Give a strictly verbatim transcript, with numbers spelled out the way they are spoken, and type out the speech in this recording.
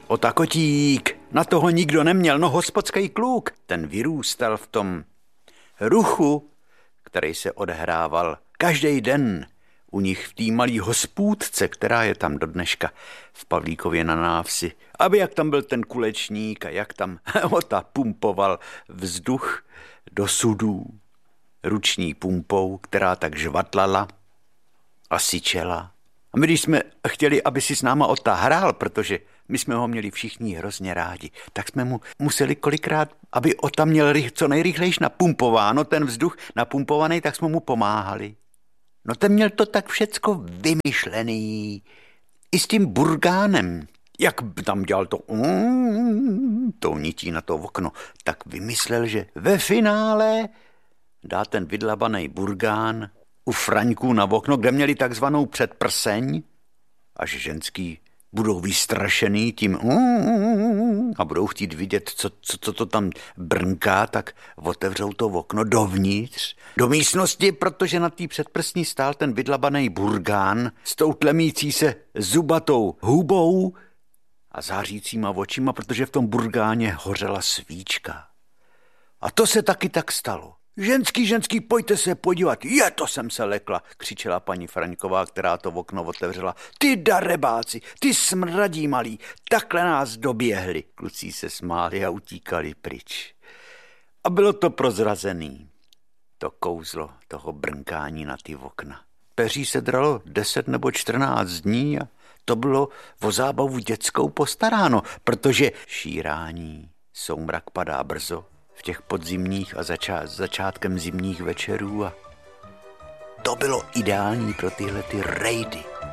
Ota kotík, na toho nikdo neměl, no hospodský kluk. Ten vyrůstal v tom ruchu, který se odehrával každý den u nich v té malý hospůdce, která je tam do dneška v Pavlíkově na návsi. Aby jak tam byl ten kulečník a jak tam Ota pumpoval vzduch do sudů ruční pumpou, která tak žvatlala a syčela. A my, když jsme chtěli, aby si s náma Ota hrál, protože my jsme ho měli všichni hrozně rádi, tak jsme mu museli kolikrát, aby Ota měl co nejrychlejš napumpováno, ten vzduch napumpovaný, tak jsme mu pomáhali. No ten měl to tak všecko vymyšlený. I s tím burgánem, jak tam dělal to mm, tou nití na to okno, tak vymyslel, že ve finále dá ten vydlabaný burgán u Fraňků na okno, kde měli takzvanou předprseň, až ženský budou vystrašený tím mm, a budou chtít vidět, co, co, co to tam brnká, tak otevřou to okno dovnitř, do místnosti, protože na té předprsní stál ten vydlabaný burgán s tou tlemící se zubatou hubou a zářícíma očima, protože v tom burgáně hořela svíčka. A to se taky tak stalo. Ženský, ženský, pojďte se podívat. Je, to jsem se lekla, křičela paní Fraňková, která to okno otevřela. Ty darebáci, ty smradí malí, takhle nás doběhli. Kluci se smáli a utíkali pryč. A bylo to prozrazený, to kouzlo toho brnkání na ty okna. Peří se dralo deset nebo čtrnáct dní a to bylo o zábavu dětskou postaráno, protože šírání, soumrak padá brzo v těch podzimních a zača- začátkem zimních večerů a to bylo ideální pro tyhle ty rejdy.